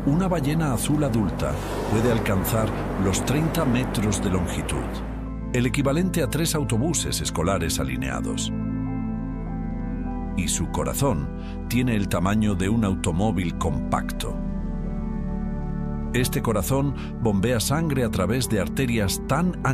Una ballena azul adulta puede alcanzar los 30 metros de longitud, el equivalente a 3 autobuses escolares alineados. Y su corazón tiene el tamaño de un automóvil compacto. Este corazón bombea sangre a través de arterias tan